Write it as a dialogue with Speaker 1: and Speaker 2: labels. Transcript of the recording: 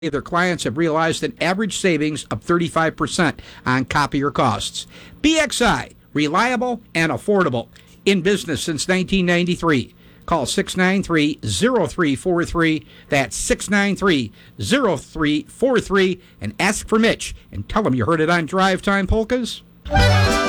Speaker 1: their clients have realized an average savings of 35% on copier costs. BXI, reliable and affordable. In business since 1993. Call 693-0343. That's 693-0343. And ask for Mitch and tell him you heard it on Drive Time Polkas.